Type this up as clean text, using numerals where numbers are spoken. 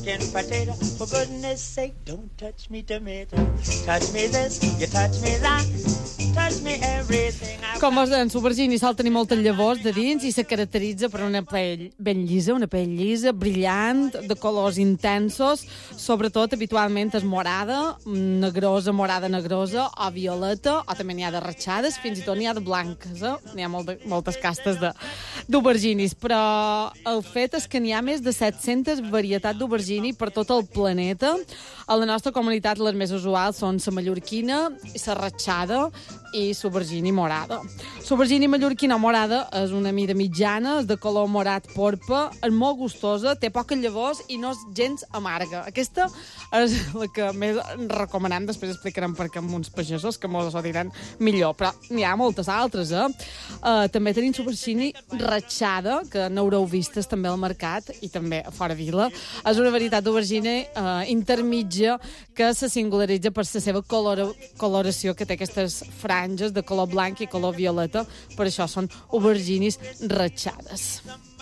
mashed potato. For goodness sake, don't touch me tomato. Touch me this, you touch me that. Touch me everything. Com es deia, en Aubergine sol tenir moltes llavors de dins i se caracteritza per una pell ben llisa, una pell llisa, brillant, de colors intensos, sobretot habitualment és morada, negrosa, morada negrosa, o violeta, o també n'hi ha de ratxades, fins i tot n'hi ha de blanques, N'hi ha moltes castes d'auberginis, però el fet és que n'hi ha més de 700 varietats d'aubergini per tot el planeta. A la nostra comunitat les més usuals són la mallorquina, la ratxada i l'aubergini morada. L'aubergini mallorquina morada és una mida mitjana, és de color morat porpa, és molt gustosa, té poques llavors i no és gens amarga. Aquesta és la que més recomanem, després explicarem per què amb uns pagesos, que molts ho diran millor, però n'hi ha moltes altres, També tenim l'aubergini ratxada, que n'haureu vistes també al mercat i també a fora vila. És una varietat d'aubergine intermitja que se singularitza per la seva coloració, que té aquestes franges de color blanc i color violeta, per això són auberginis ratxades.